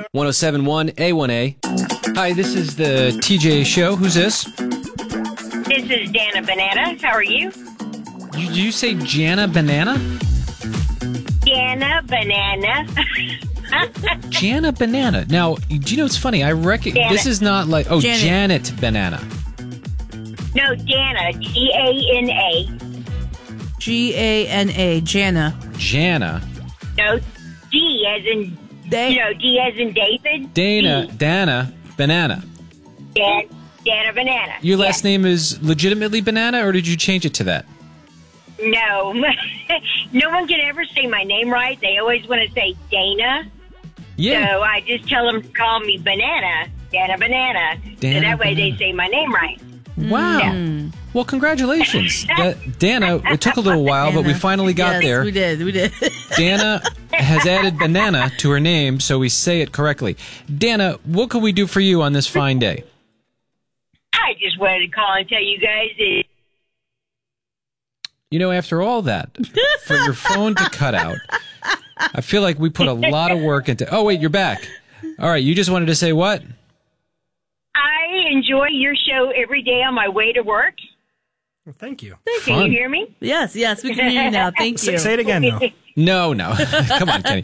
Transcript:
1071 A1A. Hi, this is the TJ Show. Who's this? This is Dana Banana. How are you? Did you say Jana Banana? Dana Banana. Jana Banana. Now, do you know what's funny? I reckon this is not like Janet Banana. No, Dana. G-A-N-A. G-A-N-A. Jana. Jana. No, D as in D as in David. Dana Banana. Dana Banana. Your last name is legitimately Banana, or did you change it to that? No. No one can ever say my name right. They always want to say Dana. Yeah. So I just tell them to call me Banana. Dana Banana. Dana So that way Banana. they say my name right. Wow. Yeah. Well, congratulations. Dana, it took a little while, but we finally got there. We did. Dana has added banana to her name, so we say it correctly. Dana, what can we do for you on this fine day? I just wanted to call and tell you guys that You know, after all that, for your phone to cut out, I feel like we put a lot of work into... Oh, wait, you're back. All right, you just wanted to say what? I enjoy your show every day on my way to work. Well, thank you. Can you hear me? Yes, we can hear you now. Thank you. Say it again, though. No. Come on, Kenny.